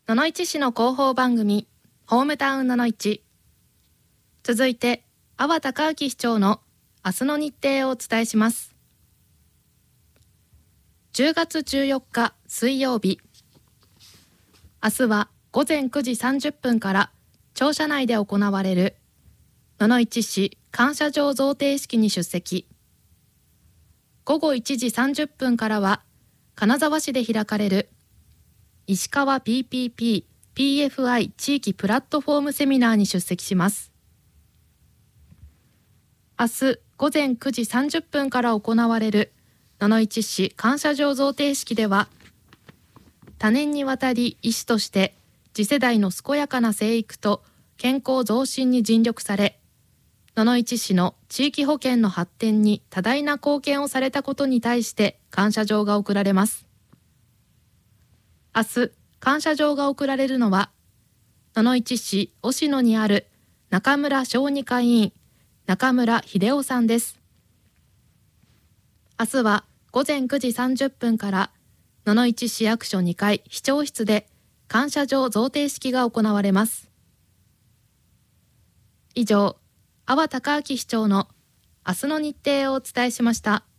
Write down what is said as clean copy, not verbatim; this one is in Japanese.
野々市市の広報番組ホームタウン野々市。続いて阿波隆明市長の明日の日程をお伝えします。10月14日水曜日、明日は午前9時30分から庁舎内で行われる野々市市感謝状贈呈式に出席。午後1時30分からは金沢市で開かれる石川 PPP、PFI 地域プラットフォームセミナーに出席します。明日午前9時30分から行われる野々市市感謝状贈呈式では、多年にわたり医師として次世代の健やかな生育と健康増進に尽力され、野々市市の地域保健の発展に多大な貢献をされたことに対して感謝状が贈られます。明日、感謝状が贈られるのは、野々市市忍野にある中村小児科医院、中村秀夫さんです。明日は午前9時30分から野々市市役所2階市長室で感謝状贈呈式が行われます。以上、阿波隆明市長の明日の日程をお伝えしました。